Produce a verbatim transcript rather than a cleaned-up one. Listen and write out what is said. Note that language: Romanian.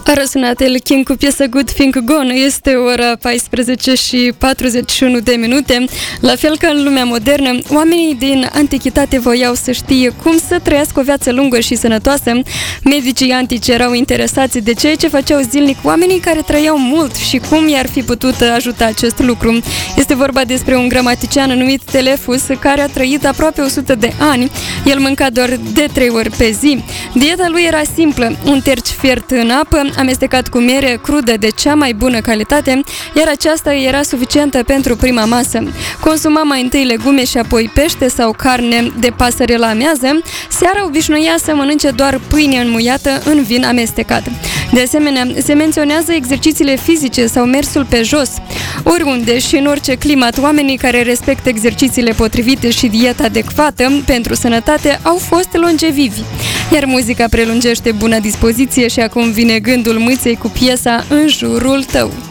A răsunat El King cu piesa Good Thing Gone. Este ora paisprezece și patruzeci și unu de minute. La fel ca în lumea modernă, oamenii din antichitate voiau să știe cum să trăiască o viață lungă și sănătoasă. Medicii antici erau interesați de ceea ce făceau zilnic oamenii care trăiau mult și cum i-ar fi putut ajuta acest lucru. Este vorba despre un gramatician numit Telefus, care a trăit aproape o sută de ani. El mânca doar de trei ori pe zi. Dieta lui era simplă: un terci fiert în apă, amestecat cu miere crudă de cea mai bună calitate, iar aceasta era suficientă pentru prima masă. Consuma mai întâi legume și apoi pește sau carne de pasăre la amiază. Seara obișnuia să mănânce doar pâine înmuiată în vin amestecat. De asemenea, se menționează exercițiile fizice sau mersul pe jos. Oriunde și în orice climat, oamenii care respectă exercițiile potrivite și dieta adecvată pentru sănătate au fost longevivi. Iar muzica prelungește buna dispoziție și acum vine gândul Mâței cu piesa În jurul tău.